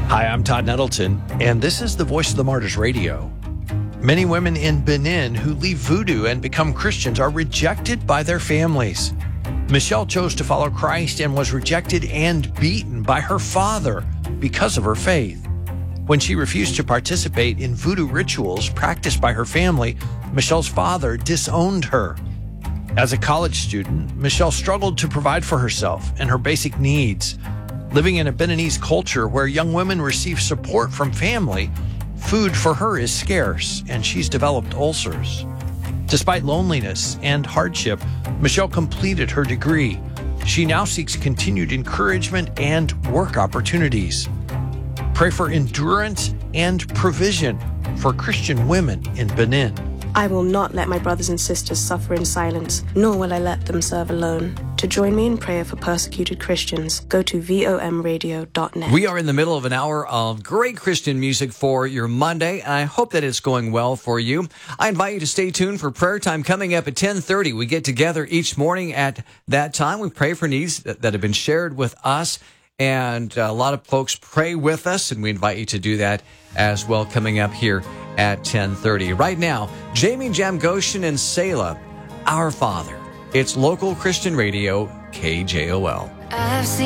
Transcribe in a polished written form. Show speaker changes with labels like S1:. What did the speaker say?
S1: Hi, I'm Todd Nettleton, and this is the Voice of the Martyrs Radio. Many women in Benin who leave voodoo and become Christians are rejected by their families. Michelle chose to follow Christ and was rejected and beaten by her father because of her faith. When she refused to participate in voodoo rituals practiced by her family, Michelle's father disowned her. As a college student, Michelle struggled to provide for herself and her basic needs. Living in a Beninese culture where young women receive support from family, food for her is scarce, and she's developed ulcers. Despite loneliness and hardship, Michelle completed her degree. She now seeks continued encouragement and work opportunities. Pray for endurance and provision for Christian women in Benin.
S2: I will not let my brothers and sisters suffer in silence, nor will I let them serve alone. To join me in prayer for persecuted Christians, go to vomradio.net.
S3: We are in the middle of an hour of great Christian music for your Monday. I hope that it's going well for you. I invite you to stay tuned for prayer time coming up at 10:30. We get together each morning at that time. We pray for needs that have been shared with us, and a lot of folks pray with us, and we invite you to do that as well coming up here at 10:30. Right now, Jamie Jamgoshen and Selah, Our Father. It's local Christian radio, KJOL.
S4: I've seen